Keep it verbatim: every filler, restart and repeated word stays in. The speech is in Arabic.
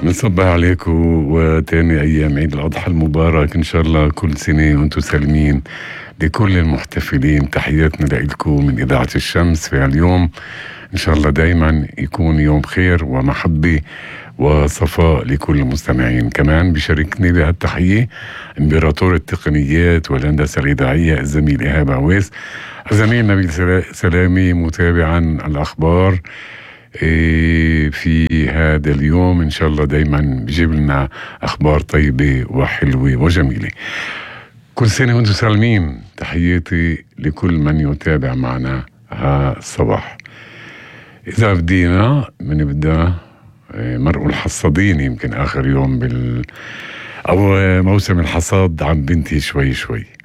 نصبح عليكم وتاني أيام عيد الأضحى المبارك، إن شاء الله كل سنة وأنتم سالمين. لكل المحتفلين تحياتنا لكم من إذاعة الشمس في اليوم. إن شاء الله دايما يكون يوم خير ومحبة وصفاء لكل المستمعين. كمان بشاركني بهالتحية إمبراطور التقنيات والهندسة الإذاعية الزميل إيهاب عويس، الزميل نبيل سلامي متابعا الأخبار في هذا اليوم. إن شاء الله دايما بيجيب لنا أخبار طيبة وحلوة وجميلة. كل سنة وانتم سالمين. تحياتي لكل من يتابع معنا ها الصباح. إذا بدينا من بدأ مرء الحصادين، يمكن آخر يوم بال أو موسم الحصاد عم بنتهي شوي شوي.